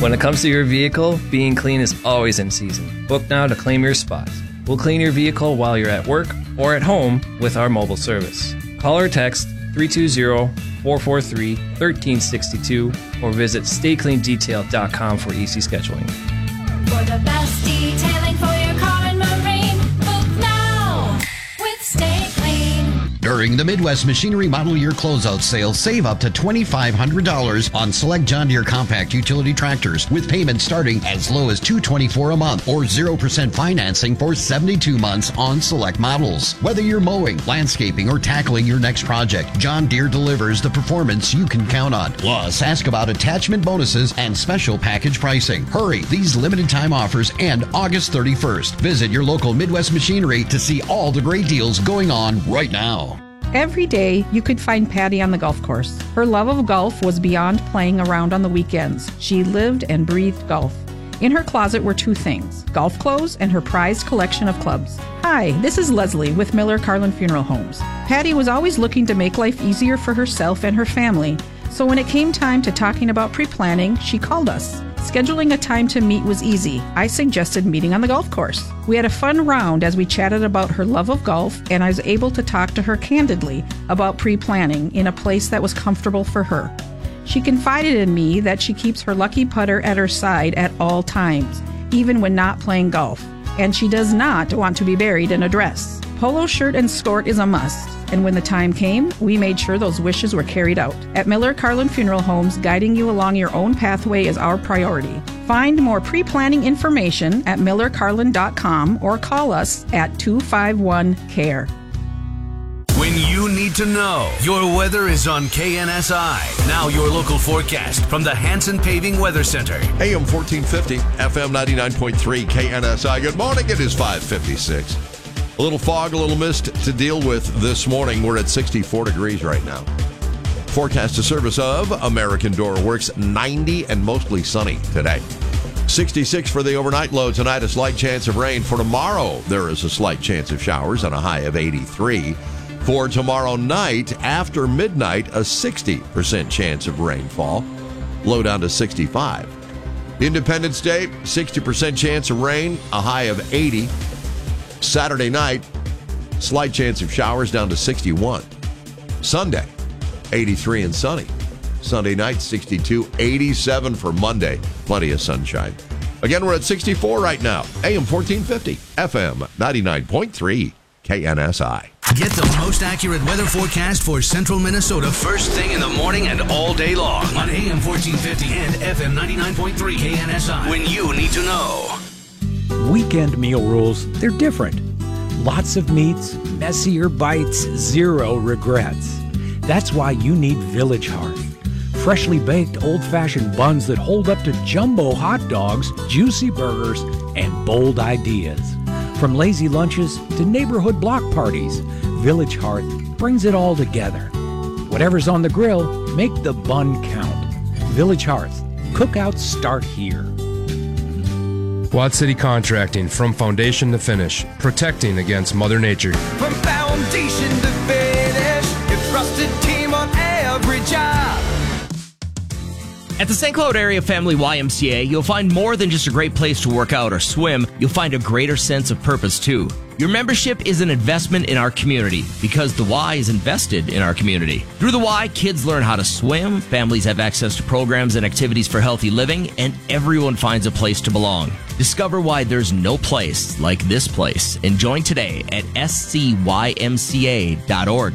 When it comes to your vehicle, being clean is always in season. Book now to claim your spot. We'll clean your vehicle while you're at work or at home with our mobile service. Call or text 320-443-1362 or visit staycleandetail.com for easy scheduling. For the best detailing for your car and marine, book now with Stay Clean. During the Midwest Machinery Model Year Closeout Sale, save up to $2,500 on select John Deere compact utility tractors with payments starting as low as $224 a month or 0% financing for 72 months on select models. Whether you're mowing, landscaping, or tackling your next project, John Deere delivers the performance you can count on. Plus, ask about attachment bonuses and special package pricing. Hurry, these limited time offers end August 31st. Visit your local Midwest Machinery to see all the great deals going on right now. Every day, you could find Patty on the golf course. Her love of golf was beyond playing around on the weekends. She lived and breathed golf. In her closet were two things: golf clothes and her prized collection of clubs. Hi, this is Leslie with Miller Carlin Funeral Homes. Patty was always looking to make life easier for herself and her family. So when it came time to talking about pre-planning, she called us. Scheduling a time to meet was easy. I suggested meeting on the golf course. We had a fun round as we chatted about her love of golf, and I was able to talk to her candidly about pre-planning in a place that was comfortable for her. She confided in me that she keeps her lucky putter at her side at all times, even when not playing golf, and she does not want to be buried in a dress. Polo shirt and skirt is a must. And when the time came, we made sure those wishes were carried out. At Miller Carlin Funeral Homes, guiding you along your own pathway is our priority. Find more pre-planning information at millercarlin.com or call us at 251-CARE. When you need to know, your weather is on KNSI. Now your local forecast from the Hanson Paving Weather Center. AM 1450, FM 99.3, KNSI. Good morning. It is 5:56. A little fog, a little mist to deal with this morning. We're at 64 degrees right now. Forecast a service of American Door Works, 90 and mostly sunny today. 66 for the overnight low tonight, a slight chance of rain. For tomorrow, there is a slight chance of showers and a high of 83. For tomorrow night, after midnight, a 60% chance of rainfall, low down to 65. Independence Day, 60% chance of rain, a high of 80. Saturday night, slight chance of showers down to 61. Sunday, 83 and sunny. Sunday night, 62, 87 for Monday. Plenty of sunshine. Again, we're at 64 right now. AM 1450, FM 99.3, KNSI. Get the most accurate weather forecast for central Minnesota first thing in the morning and all day long on AM 1450 and FM 99.3 KNSI. When you need to know. Weekend meal rules, they're different. Lots of meats, messier bites, zero regrets. That's why you need Village Hearth. Freshly baked old-fashioned buns that hold up to jumbo hot dogs, juicy burgers, and bold ideas. From lazy lunches to neighborhood block parties, Village Hearth brings it all together. Whatever's on the grill, make the bun count. Village Hearth. Cookouts start here. Quad City Contracting, from foundation to finish, protecting against Mother Nature. From foundation to finish, your trusted team on every job. At the St. Cloud Area Family YMCA, you'll find more than just a great place to work out or swim. You'll find a greater sense of purpose, too. Your membership is an investment in our community because the Y is invested in our community. Through the Y, kids learn how to swim, families have access to programs and activities for healthy living, and everyone finds a place to belong. Discover why there's no place like this place and join today at scymca.org.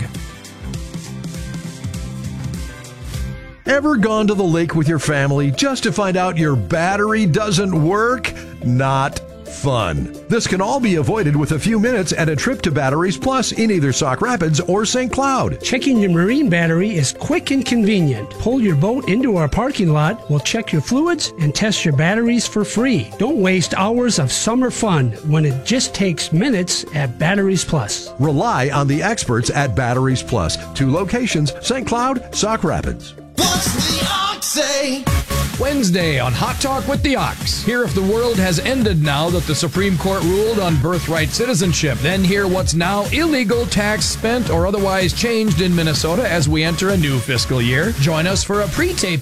Ever gone to the lake with your family just to find out your battery doesn't work? Not fun. This can all be avoided with a few minutes and a trip to Batteries Plus in either Sauk Rapids or St. Cloud. Checking your marine battery is quick and convenient. Pull your boat into our parking lot, we'll check your fluids and test your batteries for free. Don't waste hours of summer fun when it just takes minutes at Batteries Plus. Rely on the experts at Batteries Plus. 2 locations, St. Cloud, Sauk Rapids. What's the ox say? Wednesday on Hot Talk with the Ox. Hear if the world has ended now that the Supreme Court ruled on birthright citizenship. Then hear what's now illegal tax spent or otherwise changed in Minnesota as we enter a new fiscal year. Join us for a pre-tape